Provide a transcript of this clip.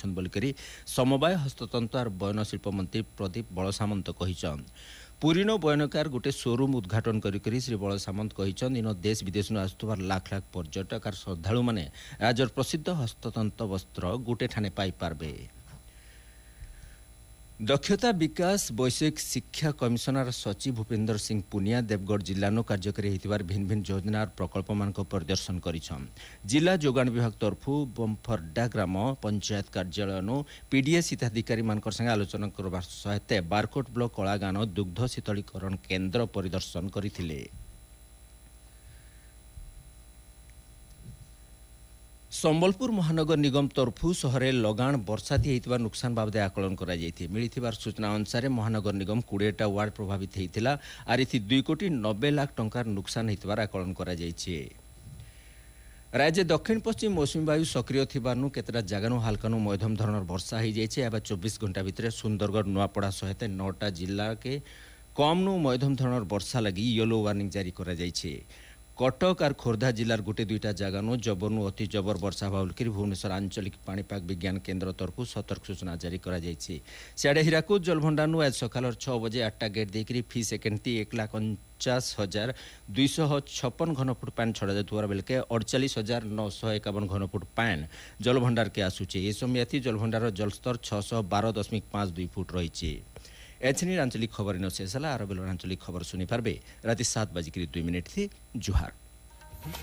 जाइछन बोलकरी समवाय हस्ततंत्र और बयन शिल्प मंत्री प्रदीप बलसामंत कहिछन। पुरीनो बयनकार गोटे शोरूम उद्घाटन करी श्री बल सामंत कहिछन इन देश विदेश आसुवार लाख लाख पर्यटक और श्रद्धालु माने राज्यर प्रसिद्ध हस्ततंत्र वस्त्र गोटे ठाने पाई पारबे। दक्षता विकास वैषयिक शिक्षा कमिशनर सचिव भूपेंद्र सिंह पुनिया देवगढ़ जिल्लानो कार्यकारी होइतिबार भिन्न भिन्न योजना और प्रकल्प मानक प्रदर्शन करिछन। जिला जोगाण विभाग तरफु बमफरडा ग्राम पंचायत कार्यालयनो पीडीएस हिताधिकारी मानकर संगे आलोचना करबार सहित बारकोट ब्लॉक कलागान दुग्ध शीतलीकरण केन्द्र परिदर्शन करथिले। संबलपुर महानगर निगम तरफु सहरे लगाण बर्षाती होइतिबार नुकसान बाबदे आकलन करा जायथि। मिलिथिबार सूचना अनुसार महानगर निगम 20टा वार्ड प्रभावित होइतिला आर इथि 2 कोटी 90 लाख टंकार नुकसान होइतिबार आकलन करा जायछि। राज्य दक्षिण पश्चिम मौसुमी वायु सक्रिय थिबारनु केतरा जागानु हालकानु मध्यम धरणर वर्षा हो जायछि। एबा 24 घंटा भितर सुंदरगढ़ नुआपड़ा सहित 9टा जिल्ला के कमनु मध्यम धरणर वर्षा लगी येलो वार्निंग जारी करा जायछि। कटक और खोर्धा जिलार गोटे 2टा जगानु जबरनु अति जबर वर्षा भावलकर भुवनेश्वर आंचलिक पाणीपाग विज्ञान केन्द्र तरफु सतर्क सूचना जारी करा जायछि। सियाडे हीराकुद जलभंडारनु आज सकाल 6 बजे 8टा गेट देकरी फी सेकेंड 1,49,256 घनफुट पान छड़ा जातुवार बेलके 48,951 घनफुट पान जलभंडार के आसुचे। ए समय जलभंडार जलस्तर 612.52 फुट रही। एथनी आंचलिक खबर इन शेष है। आर बेल आंचलिक खबर शुणी पार्बे राति 7:02 थी। जुहार।